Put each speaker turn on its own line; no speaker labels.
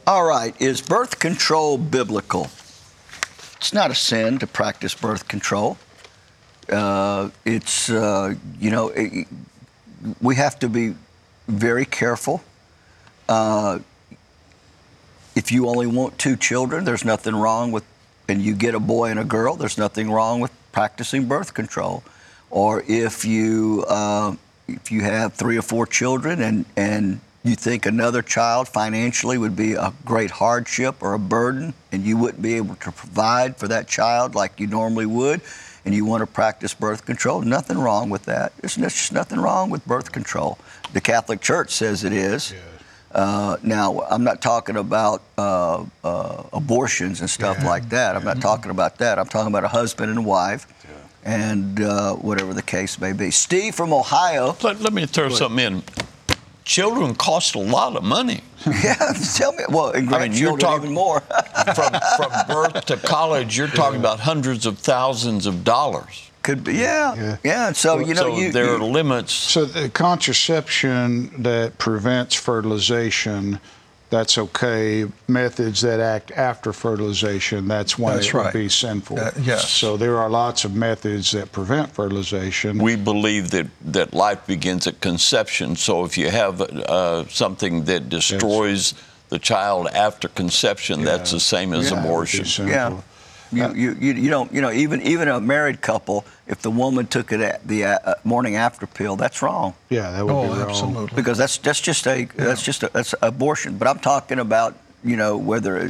All right, is birth control biblical? It's not a sin to practice birth control. We have to be very careful. If you only want 2 children, there's nothing wrong with, and you get a boy and a girl, there's nothing wrong with practicing birth control. Or if you have 3 or 4 children and you think another child financially would be a great hardship or a burden, and you wouldn't be able to provide for that child like you normally would, and you want to practice birth control, nothing wrong with that. There's just nothing wrong with birth control. The Catholic Church says it is. Yes. Now, I'm not talking about abortions and stuff like that. I'm not talking about that. I'm talking about a husband and wife. And whatever the case may be. Steve from Ohio.
Let me throw something in. Children cost a lot of money.
Yeah, tell me. Well, and
you're talking
even more.
from birth to college, you're talking about hundreds of thousands of dollars.
Could be, yeah. So,
there are limits.
So the contraception that prevents fertilization, that's okay. Methods that act after fertilization, that's when it would be sinful.
Yes.
So there are lots of methods that prevent fertilization.
We believe that life begins at conception. So if you have something that destroys the child after conception, that's the same as abortion.
Yeah. You don't, even a married couple, if the woman took it at the morning after pill, that's wrong.
Yeah, that would be wrong.
Absolutely.
Because that's abortion. But I'm talking about, whether